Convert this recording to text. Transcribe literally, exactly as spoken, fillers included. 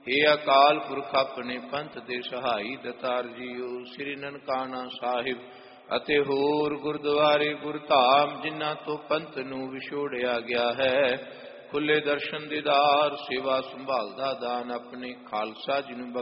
हे अकाल पुरख अपने पंथ दे सहाई दतार जीओ। श्री ननकाना साहिब ਅਤੇ ਹੋਰ ਗੁਰਦੁਆਰੇ ਗੁਰਧਾਮ ਜਿਨ੍ਹਾਂ ਤੋਂ ਪੰਥ ਨੂੰ ਵਿਛੋੜਿਆ ਗਿਆ ਹੈ, ਖੁੱਲੇ ਦਰਸ਼ਨ ਦੀਦਾਰ ਸੇਵਾ ਸੰਭਾਲ ਦਾ ਦਾਨ ਆਪਣੇ ਖਾਲਸਾ ਜੀ ਨੂੰ